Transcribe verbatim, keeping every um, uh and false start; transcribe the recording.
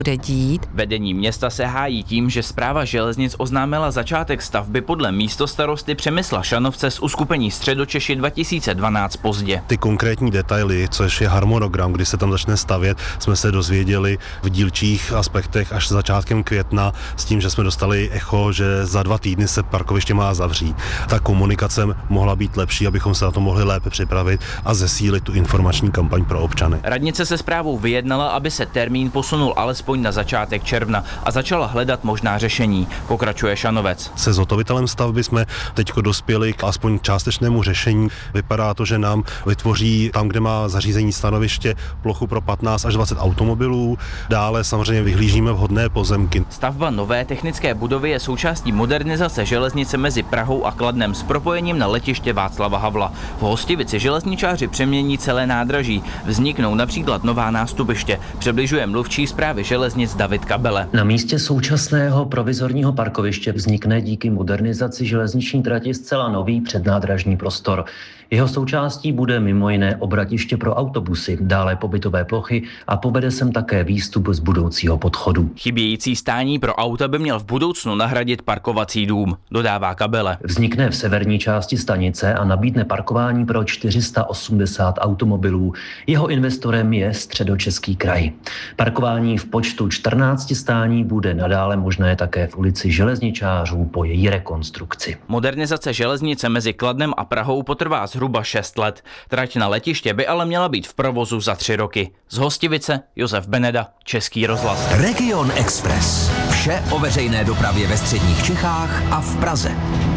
bude dít. Vedení města se hájí tím, že správa železnic oznámila začátek stavby podle místostarosty Přemysla Šanovce z uskupení Středočeši dva tisíce dvanáct pozdě. Ty konkrétní detaily, což je harmonogram, kdy se tam začne stavět, jsme se dozvěděli v dílčích aspektech až začátkem května s tím, že jsme dostali echo, že za dva týdny se parkoviště má zavřít. Ta komunikace mohla být lepší, abychom se na to mohli lépe připravit a zesílit tu informační kampaň pro občany. Radnice se správou vyjednala, aby se termín posunul alespoň na začátek června a začala hledat možná řešení, pokračuje Šanovec. Se zhotovitelem stavby jsme teďko dospěli k aspoň částečnému řešení. Vypadá to, že nám vytvoří tam, kde má zařízení stanoviště, plochu pro patnáct až dvacet automobilů. Dále samozřejmě vyhlížíme vhodné pozemky. Stavba nové technické budovy je součástí modernizace železnice mezi Prahou a Kladnem s propojením na letiště Václava Havla. V Hostivici železničáři přemění celé nádraží. Vzniknou například nová nástupiště. Přibližuje mluvčí správy železnic David Kabele. Na místě současného provizorního parkoviště vznikne díky modernizaci železniční trati zcela nový přednádražní prostor. Jeho součástí bude mimo jiné obratiště pro autobusy, dále pobytové plochy a povede sem také výstup z budoucího podchodu. Chybějící stání pro auta by měl v budoucnu nahradit parkovací dům, dodává Kabele. Vznikne v severní části stanice a nabídne parkování pro čtyři sta osmdesát automobilů. Jeho investorem je Středočeský kraj. Parkování v počtu čtrnácti stání bude nadále možné také v ulici Železničářů po její rekonstrukci. Modernizace železnice mezi Kladnem a Prahou potrvá zhruba šest let. Trať na letiště by ale měla být v provozu za tři roky. Z Hostivice Josef Beneda, Český rozhlas. Region Express. Vše o veřejné dopravě ve středních Čechách a v Praze.